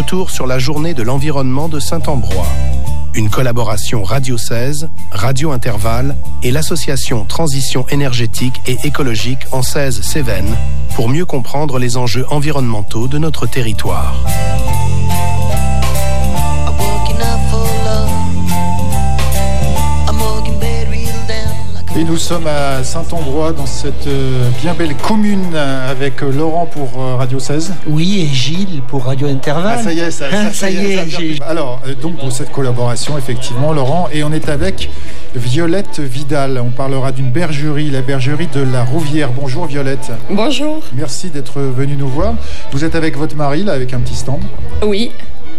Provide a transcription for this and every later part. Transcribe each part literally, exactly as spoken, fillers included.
retour sur la journée de l'environnement de Saint-Ambrois. Une collaboration Radio seize, Radio Intervalle et l'association Transition énergétique et écologique en seize Cévennes pour mieux comprendre les enjeux environnementaux de notre territoire. Et nous sommes à Saint-Ambrois dans cette euh, bien belle commune avec euh, Laurent pour euh, Radio seize. Oui, et Gilles pour Radio Intervalle. Ah, ça y est, ça, ça, ça, ça y est. est j'ai... Alors, euh, donc pour cette collaboration, effectivement, Laurent, et on est avec Violette Vidal. On parlera d'une bergerie, la bergerie de la Rouvière. Bonjour Violette. Bonjour. Merci d'être venue nous voir. Vous êtes avec votre mari, là, avec un petit stand. Oui.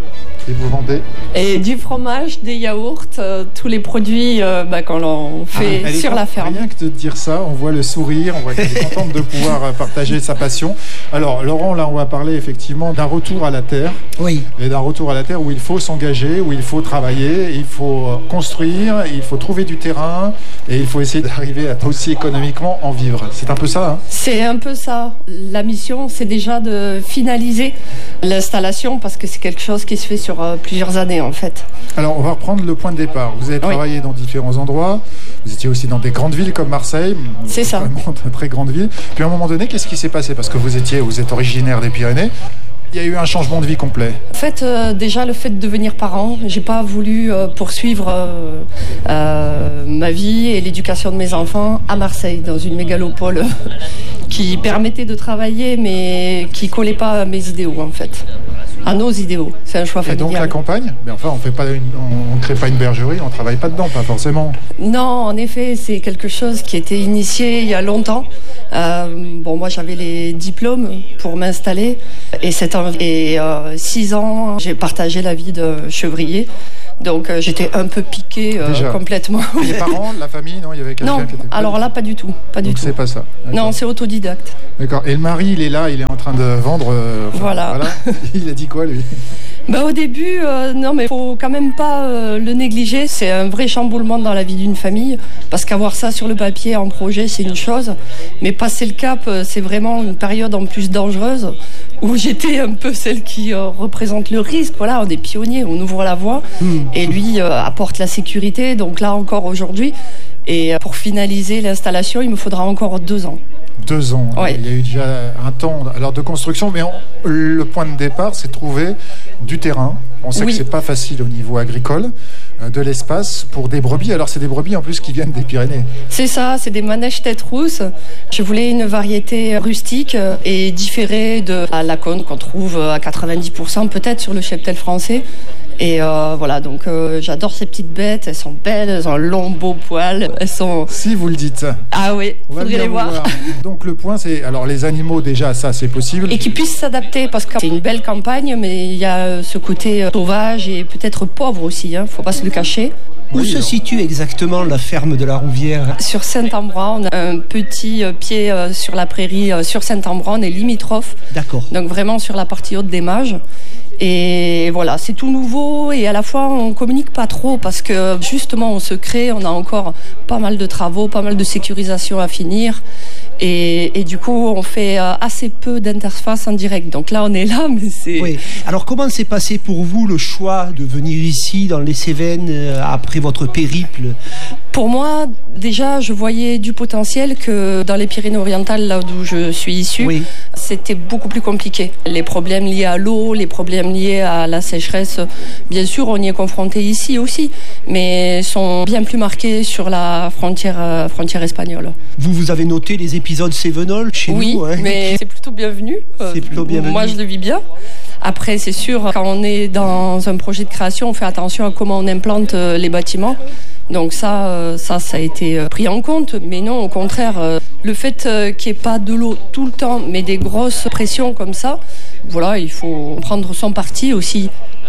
Et vous vendez ? Et du fromage, des yaourts, euh, tous les produits euh, bah, qu'on l'on fait ah, sur la ferme. Rien que de dire ça, on voit le sourire, on voit qu'elle est contente de pouvoir partager sa passion. Alors Laurent, là on va parler effectivement d'un retour à la terre. Oui. Et d'un retour à la terre où il faut s'engager, où il faut travailler, il faut construire, il faut trouver du terrain et il faut essayer d'arriver à aussi économiquement en vivre. C'est un peu ça, hein ? C'est un peu ça. La mission, c'est déjà de finaliser l'installation parce que c'est quelque chose qui se fait sur euh, plusieurs années en fait. Alors on va reprendre le point de départ. Vous avez travaillé oui. dans différents endroits. Vous étiez aussi dans des grandes villes comme Marseille. C'est ça. Vraiment de très grandes villes. Puis à un moment donné, qu'est-ce qui s'est passé ? Parce que vous étiez, vous êtes originaire des Pyrénées. Il y a eu un changement de vie complet. En fait, euh, déjà le fait de devenir parent, j'ai pas voulu euh, poursuivre euh, euh, ma vie et l'éducation de mes enfants à Marseille, dans une mégalopole qui permettait de travailler, mais qui collait pas à mes idéaux en fait. À nos idéaux, c'est un choix familial. Et donc la campagne, mais enfin on fait pas une, on ne crée pas une bergerie, on travaille pas dedans, pas forcément. Non, en effet, c'est quelque chose qui a été initié il y a longtemps. Euh, bon, moi j'avais les diplômes pour m'installer et sept ans et euh, six ans, j'ai partagé la vie de chevrier. Donc euh, j'étais un peu piquée euh, complètement. Les parents, la famille, non, il y avait quelqu'un non, qui était. Non, alors là pas du tout, pas du Donc tout. c'est pas ça. D'accord. Non, c'est autodidacte. D'accord. Et le mari, il est là, il est en train de vendre. Euh, enfin, voilà. voilà. Il a dit quoi lui ? Bah, au début, euh, non, mais faut quand même pas euh, le négliger. C'est un vrai chamboulement dans la vie d'une famille. Parce qu'avoir ça sur le papier en projet, c'est une chose. Mais passer le cap, c'est vraiment une période en plus dangereuse où j'étais un peu celle qui euh, représente le risque. Voilà, on est pionniers, on ouvre la voie. Mmh. Et lui euh, apporte la sécurité. Donc là, encore aujourd'hui. Et pour finaliser l'installation, il me faudra encore deux ans. Deux ans. Ouais. Il y a eu déjà un temps alors, de construction, mais on, le point de départ, c'est trouver du terrain. On sait oui. que c'est pas facile au niveau agricole, euh, de l'espace pour des brebis. Alors c'est des brebis en plus qui viennent des Pyrénées. C'est ça, c'est des manèges tête rousse. Je voulais une variété rustique et différée de la lacone qu'on trouve à quatre-vingt-dix pour cent peut-être sur le cheptel français. Et euh, voilà, donc euh, j'adore ces petites bêtes, elles sont belles, elles ont un long beau poil, elles sont... Si vous le dites. Ah oui, il faudrait les voir. voir. Donc le point c'est, alors les animaux déjà, ça c'est possible. Et qu'ils puissent s'adapter, parce que c'est une belle campagne, mais il y a ce côté sauvage et peut-être pauvre aussi, hein, faut pas se le cacher. Où oui, se alors. situe exactement la ferme de la Rouvière ? Sur Saint-Ambrois, on a un petit pied sur la prairie, sur Saint-Ambrois, on est limitrophe. D'accord. Donc vraiment sur la partie haute des Mages. Et voilà, c'est tout nouveau et à la fois on communique pas trop parce que justement on se crée, on a encore pas mal de travaux, pas mal de sécurisation à finir et, et du coup on fait assez peu d'interface en direct. Donc là on est là, mais c'est... Oui. Alors comment s'est passé pour vous le choix de venir ici dans les Cévennes après votre périple ? Pour moi, déjà, je voyais du potentiel que dans les Pyrénées-Orientales, là d'où je suis issue, oui. c'était beaucoup plus compliqué. Les problèmes liés à l'eau, les problèmes liés à la sécheresse, bien sûr, on y est confronté ici aussi, mais sont bien plus marqués sur la frontière, frontière espagnole. Vous, vous avez noté les épisodes cévenols chez oui, nous ? Oui, hein. mais c'est plutôt bienvenu. C'est plutôt bienvenu. Moi, je le vis bien. Après, c'est sûr, quand on est dans un projet de création, on fait attention à comment on implante les bâtiments. Donc ça, ça, ça a été pris en compte. Mais non, au contraire, le fait qu'il n'y ait pas de l'eau tout le temps, mais des grosses pressions comme ça, voilà, il faut prendre son parti aussi.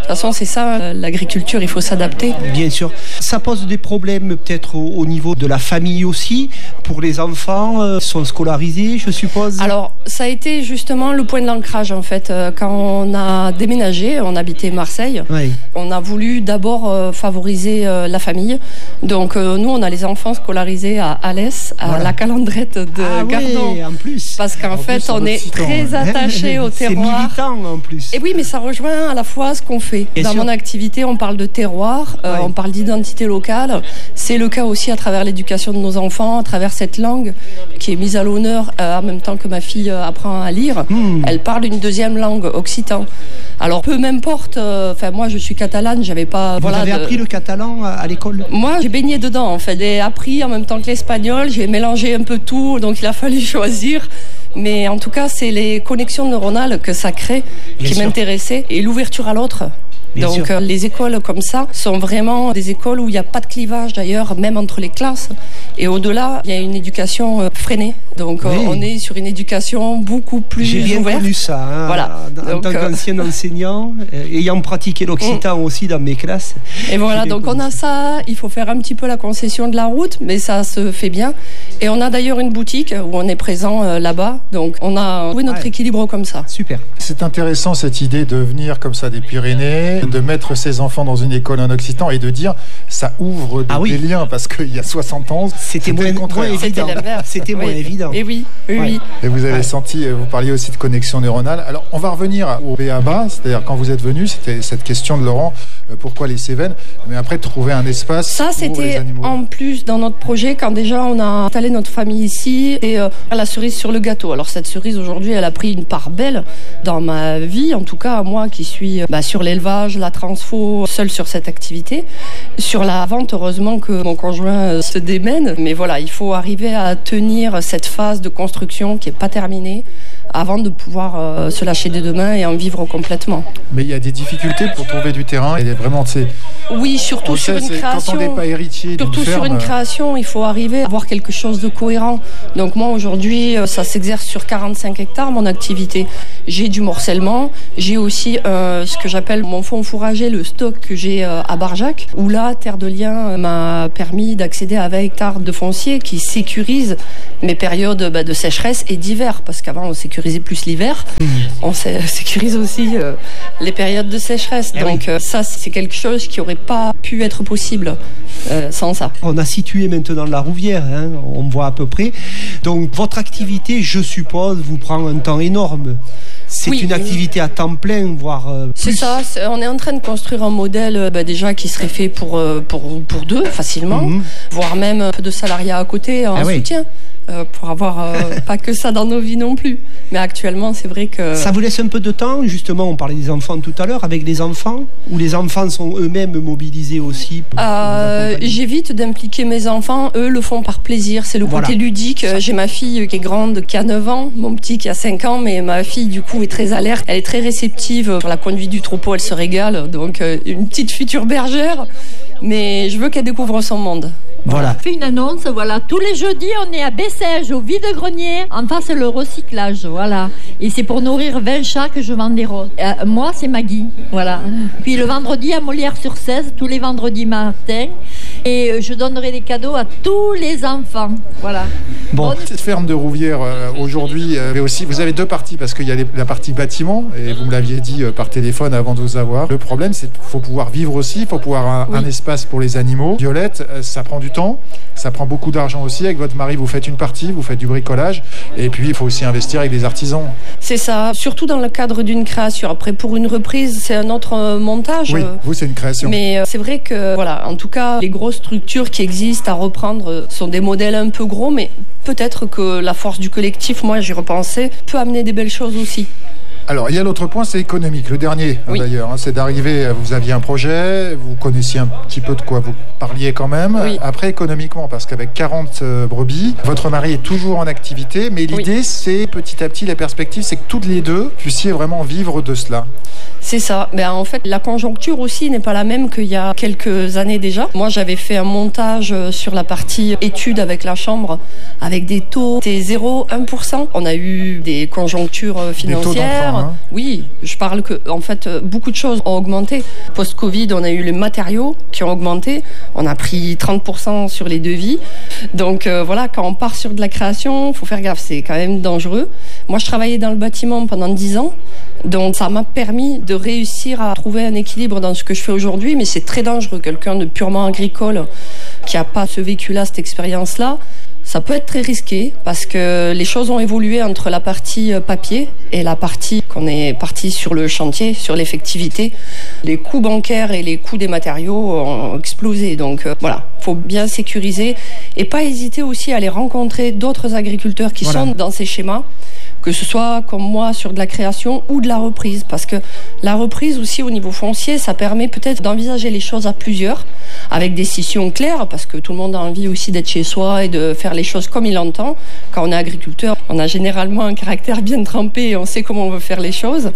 façon, c'est ça, l'agriculture, il faut s'adapter. Bien sûr. Ça pose des problèmes peut-être au, au niveau de la famille aussi, pour les enfants euh, sont scolarisés, je suppose. Alors, ça a été justement le point de l'ancrage, en fait. Quand on a déménagé, on habitait Marseille, oui. On a voulu d'abord euh, favoriser euh, la famille. Donc, euh, nous, on a les enfants scolarisés à Alès, à voilà. la Calandrette de ah Gardon. Oui, en plus. Parce qu'en en fait, plus, on est très attachés au terroir. C'est militant, en plus. Et oui, mais ça rejoint à la fois ce qu'on fait. Bien Dans sûr. Mon activité, on parle de terroir, euh, oui. on parle d'identité locale. C'est le cas aussi à travers l'éducation de nos enfants, à travers cette langue qui est mise à l'honneur euh, en même temps que ma fille euh, apprend à lire. Mmh. Elle parle une deuxième langue, occitan. Alors peu m'importe, enfin euh, moi je suis catalane, j'avais pas... Vous voilà, avez de... appris le catalan à l'école? Moi j'ai baigné dedans en fait, j'ai appris en même temps que l'espagnol, j'ai mélangé un peu tout, donc il a fallu choisir. Mais en tout cas c'est les connexions neuronales que ça crée Bien qui sûr. M'intéressaient et l'ouverture à l'autre. Bien Donc euh, les écoles comme ça sont vraiment des écoles où il n'y a pas de clivage d'ailleurs, même entre les classes. Et au-delà, il y a une éducation euh, freinée. Donc oui. euh, on est sur une éducation beaucoup plus J'ai bien ouverte. connu ça, hein, voilà. en donc, tant qu'ancien euh... enseignant, euh, ayant pratiqué l'occitan mmh. aussi dans mes classes. Et voilà, donc on a ça, il faut faire un petit peu la concession de la route, mais ça se fait bien. Et on a d'ailleurs une boutique où on est présent euh, là-bas. Donc on a trouvé notre ouais. équilibre comme ça. Super. C'est intéressant cette idée de venir comme ça des Pyrénées, de mettre ses enfants dans une école en occitan et de dire ça ouvre des, ah oui. des liens parce qu'il y a soixante ans c'était, c'était moins, moins évident. C'était oui. moins évident. Et oui, oui, ouais. oui. Et vous avez ouais. senti, vous parliez aussi de connexion neuronale. Alors on va revenir au B A B A, c'est-à-dire quand vous êtes venu, c'était cette question de Laurent, pourquoi les Cévennes, mais après trouver un espace ça, pour les animaux. Ça c'était en plus dans notre projet quand déjà on a installé notre famille ici et euh, la cerise sur le gâteau. Alors cette cerise aujourd'hui elle a pris une part belle dans ma vie, en tout cas moi qui suis bah, sur l'élevage, la transfo, seule sur cette activité. Sur la vente, heureusement que mon conjoint se démène, mais voilà, il faut arriver à tenir cette phase de construction qui n'est pas terminée avant de pouvoir euh, se lâcher des deux mains et en vivre complètement. Mais il y a des difficultés pour trouver du terrain. Il y a vraiment, c'est... Oui, surtout sur sait, une création. Quand on n'est pas héritier d'une surtout ferme, sur une création, il faut arriver à avoir quelque chose de cohérent. Donc moi aujourd'hui, ça s'exerce sur quarante-cinq hectares mon activité. J'ai du morcellement, j'ai aussi euh, ce que j'appelle mon fonds fourrager, le stock que j'ai euh, à Barjac, où là, Terre de Liens m'a permis d'accéder à vingt hectares de foncier qui sécurise mes périodes bah, de sécheresse et d'hiver, parce qu'avant on sécurisait plus l'hiver, mmh. on sécurise aussi euh, les périodes de sécheresse. Et Donc oui. euh, ça, c'est quelque chose qui aurait pas pu être possible euh, sans ça. On a situé maintenant la Rouvière, hein, on voit à peu près. Donc votre activité, je suppose, vous prend un temps énorme. C'est oui, une activité à temps plein, voire euh, plus. C'est ça, c'est, on est en train de construire un modèle bah, déjà qui serait fait pour, euh, pour, pour deux facilement, mmh. voire même un peu de salariat à côté en ah soutien. Oui. Euh, pour avoir euh, pas que ça dans nos vies non plus. Mais actuellement, c'est vrai que... Ça vous laisse un peu de temps, justement, on parlait des enfants tout à l'heure, avec les enfants, ou les enfants sont eux-mêmes mobilisés aussi pour euh, J'évite d'impliquer mes enfants, eux le font par plaisir, c'est le voilà. côté ludique. Ça. J'ai ma fille qui est grande, qui a neuf ans, mon petit qui a cinq ans, mais ma fille du coup est très alerte, elle est très réceptive sur la conduite du troupeau, elle se régale, donc euh, une petite future bergère, mais je veux qu'elle découvre son monde. Voilà. On fait une annonce, voilà. Tous les jeudis, on est à Bessèges, au vide-grenier, en face le recyclage, voilà. Et c'est pour nourrir vingt chats que je vends des roses. Euh, moi, c'est Maggie, voilà. Puis le vendredi à Molière-sur-Cèze, tous les vendredis matin. Et je donnerai des cadeaux à tous les enfants, voilà. Bon, cette ferme de Rouvière, euh, aujourd'hui, euh, aussi, vous avez deux parties, parce qu'il y a les, la partie bâtiment, et vous me l'aviez dit euh, par téléphone avant de vous avoir. Le problème, c'est qu'il faut pouvoir vivre aussi, il faut pouvoir un, oui. un espace pour les animaux. Violette, euh, ça prend du temps, ça prend beaucoup d'argent aussi. Avec votre mari, vous faites une partie, vous faites du bricolage, et puis il faut aussi investir avec des artisans. C'est ça, surtout dans le cadre d'une création. Après, pour une reprise, c'est un autre euh, montage. Oui, vous, c'est une création. Mais euh, c'est vrai que, voilà, en tout cas, les grosses structures qui existent à reprendre sont des modèles un peu gros, mais peut-être que la force du collectif, moi j'y repensais, peut amener des belles choses aussi. Alors, il y a l'autre point, c'est économique. Le dernier, oui. hein, d'ailleurs, hein, c'est d'arriver, vous aviez un projet, vous connaissiez un petit peu de quoi vous parliez quand même. Oui. Après, économiquement, parce qu'avec quarante euh, brebis, votre mari est toujours en activité, mais l'idée, oui. c'est petit à petit, la perspective, c'est que toutes les deux puissiez vraiment vivre de cela. C'est ça. Ben, en fait, la conjoncture aussi n'est pas la même qu'il y a quelques années déjà. Moi, j'avais fait un montage sur la partie études avec la Chambre, avec des taux, c'était zéro virgule un pour cent. On a eu des conjonctures financières. Hein. Oui, je parle que, en fait, beaucoup de choses ont augmenté. Post-Covid, on a eu les matériaux qui ont augmenté. On a pris trente pour cent sur les devis. Donc euh, voilà, quand on part sur de la création, il faut faire gaffe, c'est quand même dangereux. Moi, je travaillais dans le bâtiment pendant dix ans. Donc ça m'a permis de réussir à trouver un équilibre dans ce que je fais aujourd'hui, mais c'est très dangereux. Quelqu'un de purement agricole qui n'a pas ce vécu-là, cette expérience-là, ça peut être très risqué parce que les choses ont évolué entre la partie papier et la partie qu'on est parti sur le chantier, sur l'effectivité. Les coûts bancaires et les coûts des matériaux ont explosé. Donc euh, voilà, il faut bien sécuriser et pas hésiter aussi à aller rencontrer d'autres agriculteurs qui voilà. sont dans ces schémas, que ce soit comme moi sur de la création ou de la reprise. Parce que la reprise aussi au niveau foncier, ça permet peut-être d'envisager les choses à plusieurs, avec des scissions claires, parce que tout le monde a envie aussi d'être chez soi et de faire les choses comme il entend. Quand on est agriculteur, on a généralement un caractère bien trempé et on sait comment on veut faire les choses.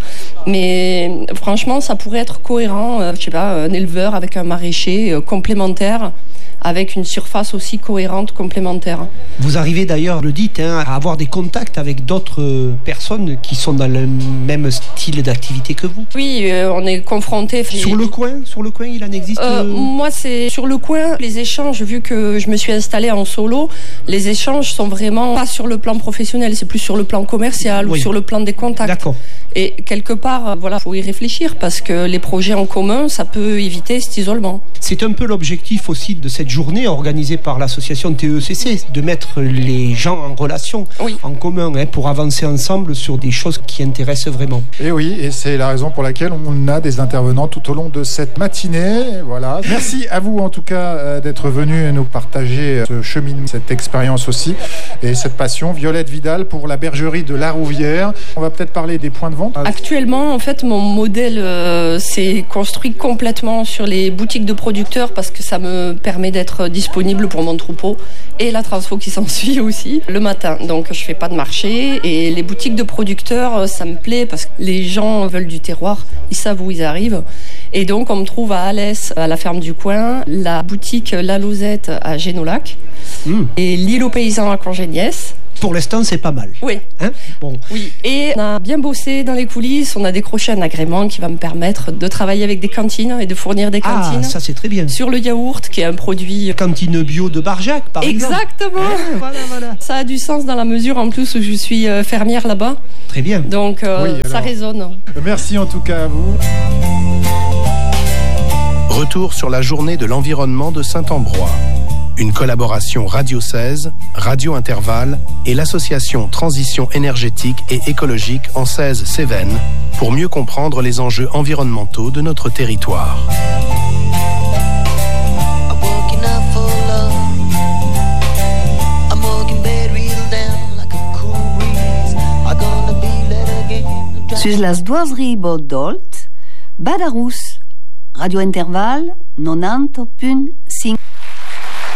Mais franchement, ça pourrait être cohérent, euh, je sais pas, un éleveur avec un maraîcher euh, complémentaire, avec une surface aussi cohérente, complémentaire. Vous arrivez d'ailleurs, le dites, hein, à avoir des contacts avec d'autres personnes qui sont dans le même style d'activité que vous. Oui, euh, on est confrontés. Sur le coin, sur le coin, il en existe. Euh, moi, c'est sur le coin. Les échanges, vu que je me suis installée en solo, les échanges sont vraiment pas sur le plan professionnel, c'est plus sur le plan commercial oui. ou sur le plan des contacts. D'accord. Et quelque part, voilà, faut y réfléchir parce que les projets en commun, ça peut éviter cet isolement. C'est un peu l'objectif aussi de cette journée organisée par l'association T E C C, de mettre les gens en relation, oui. en commun, hein, pour avancer ensemble sur des choses qui intéressent vraiment. Et oui, et c'est la raison pour laquelle on a des intervenants tout au long de cette matinée. Voilà. Merci à vous en tout cas euh, d'être venus nous partager ce cheminement, cette expérience aussi et cette passion. Violette Vidal pour la bergerie de La Rouvière. On va peut-être parler des points de vente. Actuellement, en fait, mon modèle euh, s'est construit complètement sur les boutiques de producteurs parce que ça me permet d'être disponible pour mon troupeau et la transfo qui s'ensuit aussi le matin. Donc, je fais pas de marché et les boutiques de producteurs, ça me plaît parce que les gens veulent du terroir, ils savent où ils arrivent. Et donc, on me trouve à Alès, à la ferme du coin, la boutique La Lozette à Génolac mmh. et l'île aux paysans à Congéniès. Pour l'instant, c'est pas mal. Oui. Hein bon. Oui. Et on a bien bossé dans les coulisses. On a décroché un agrément qui va me permettre de travailler avec des cantines et de fournir des cantines. Ah, ça c'est très bien. Sur le yaourt, qui est un produit... Cantine bio de Barjac, par Exactement. exemple. Exactement. Voilà, voilà. Ça a du sens dans la mesure, en plus, où je suis fermière là-bas. Très bien. Donc, euh, oui, ça résonne. Merci en tout cas à vous. Retour sur la journée de l'environnement de Saint-Ambrois. Une collaboration Radio seize, Radio Intervalle et l'association Transition énergétique et écologique en seize Cévennes pour mieux comprendre les enjeux environnementaux de notre territoire. Sus las doazeries bod dolt, Badarous, Radio Intervalle, nonanta punt